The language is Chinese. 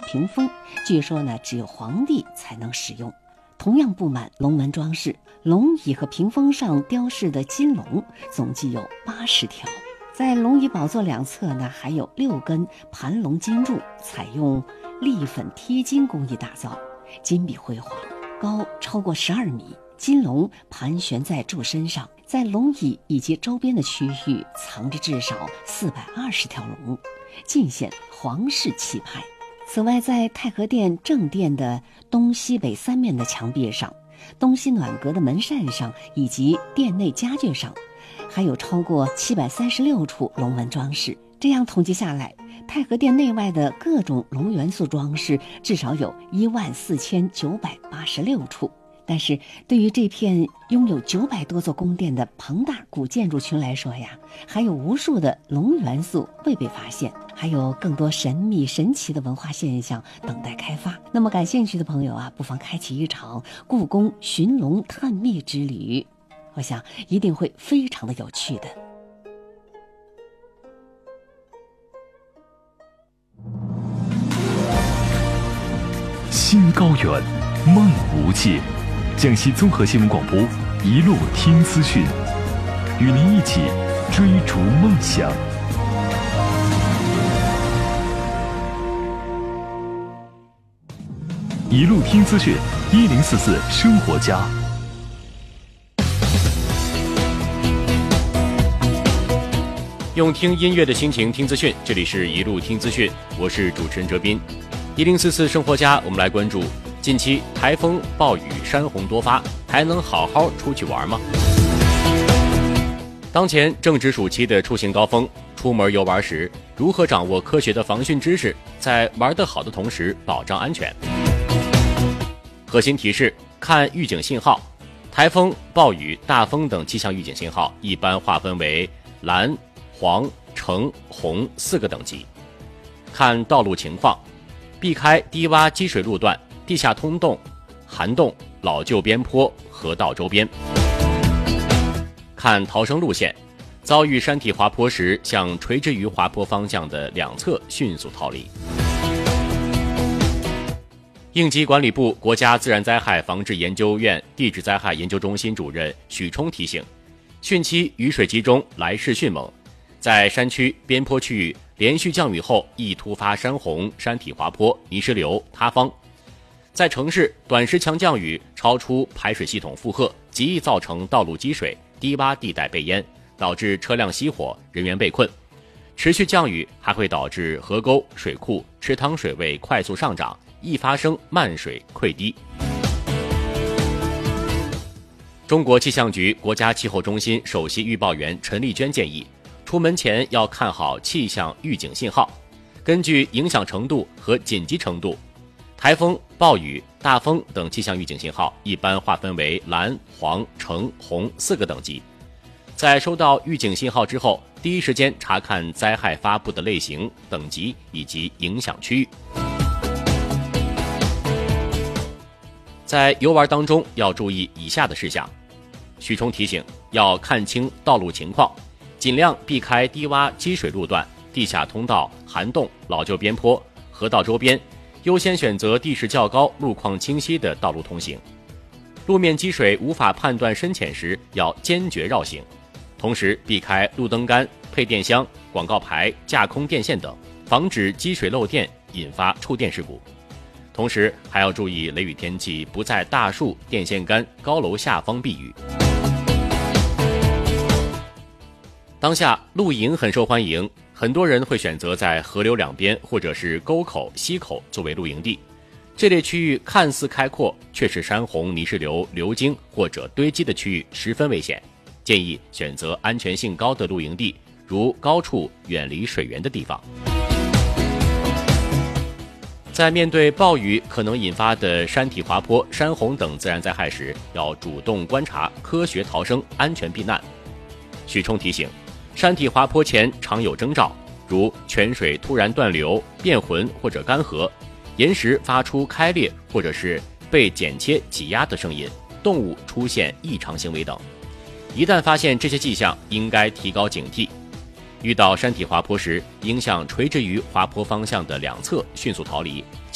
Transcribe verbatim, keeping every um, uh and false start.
屏风，据说呢只有皇帝才能使用。同样布满龙纹装饰，龙椅和屏风上雕饰的金龙总计有八十条。在龙椅宝座两侧呢，还有六根盘龙金柱，采用立粉贴金工艺打造，金碧辉煌，高超过十二米。金龙盘旋在柱身上，在龙椅以及周边的区域藏着至少四百二十条龙，尽显皇室气派。此外，在太和殿正殿的东西北三面的墙壁上，东西暖阁的门扇上以及殿内家具上，还有超过七百三十六处龙纹装饰。这样统计下来，太和殿内外的各种龙元素装饰至少有一万四千九百八十六处。但是对于这片拥有九百多座宫殿的庞大古建筑群来说呀，还有无数的龙元素未被发现，还有更多神秘神奇的文化现象等待开发。那么感兴趣的朋友啊，不妨开启一场故宫寻龙探秘之旅，我想一定会非常的有趣的。 心高远，梦无界。江西综合新闻广播，一路听资讯，与您一起追逐梦想。一路听资讯，一零四四生活家。 用听音乐的心情听资讯，这里是一路听资讯，我是主持人哲斌。一零四四生活家，我们来关注近期台风、暴雨、山洪多发，还能好好出去玩吗？当前正值暑期的出行高峰，出门游玩时，如何掌握科学的防汛知识，在玩得好的同时保障安全？核心提示：看预警信号，台风、暴雨、大风等气象预警信号一般划分为蓝、黄、橙、红四个等级。看道路情况，避开低洼积水路段、地下通洞、涵洞、老旧边坡、河道周边。看逃生路线，遭遇山体滑坡时，向垂直于滑坡方向的两侧迅速逃离。应急管理部国家自然灾害防治研究院地质灾害研究中心主任许冲提醒，汛期雨水集中，来势迅猛，在山区边坡区域连续降雨后易突发山洪、山体滑坡、泥石流、塌方。在城市，短时强降雨超出排水系统负荷，极易造成道路积水、低洼地带被淹，导致车辆熄火、人员被困。持续降雨还会导致河沟、水库、池塘水位快速上涨，易发生漫水溃堤。中国气象局国家气候中心首席预报员陈丽娟建议，出门前要看好气象预警信号，根据影响程度和紧急程度，台风、暴雨、大风等气象预警信号一般划分为蓝、黄、橙、红四个等级。在收到预警信号之后，第一时间查看灾害发布的类型、等级以及影响区域。在游玩当中要注意以下的事项。许冲提醒，要看清道路情况，尽量避开低洼积水路段、地下通道、涵洞、老旧边坡、河道周边，优先选择地势较高、路况清晰的道路通行。路面积水无法判断深浅时，要坚决绕行。同时避开路灯杆、配电箱、广告牌、架空电线等，防止积水漏电引发触电事故。同时还要注意雷雨天气不在大树、电线杆、高楼下方避雨。当下露营很受欢迎，很多人会选择在河流两边或者是沟口、溪口作为露营地。这类区域看似开阔，却是山洪、泥石流、流经或者堆积的区域，十分危险。建议选择安全性高的露营地，如高处远离水源的地方。在面对暴雨可能引发的山体滑坡、山洪等自然灾害时，要主动观察，科学逃生，安全避难。许冲提醒，山体滑坡前常有征兆，如泉水突然断流、变浑或者干涸，岩石发出开裂或者是被剪切挤压的声音，动物出现异常行为等。一旦发现这些迹象，应该提高警惕。遇到山体滑坡时，应向垂直于滑坡方向的两侧迅速逃离，